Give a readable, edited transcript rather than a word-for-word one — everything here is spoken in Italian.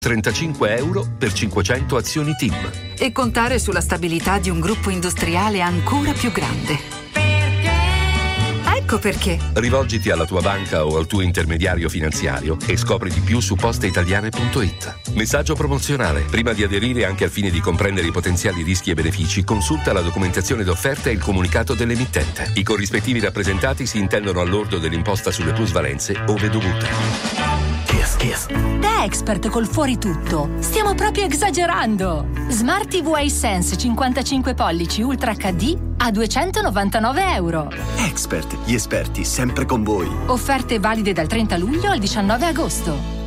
€35 per 500 azioni TIM. E contare sulla stabilità di un gruppo industriale ancora più grande. Ecco perché. Rivolgiti alla tua banca o al tuo intermediario finanziario e scopri di più su posteitaliane.it. Messaggio promozionale. Prima di aderire, anche al fine di comprendere i potenziali rischi e benefici, consulta la documentazione d'offerta e il comunicato dell'emittente. I corrispettivi rappresentati si intendono all'ordo dell'imposta sulle plusvalenze ove dovute. Da Expert col fuori tutto stiamo proprio esagerando. Smart TV iSense 55 pollici Ultra HD a €299. Expert, gli esperti sempre con voi. Offerte valide dal 30 luglio al 19 agosto.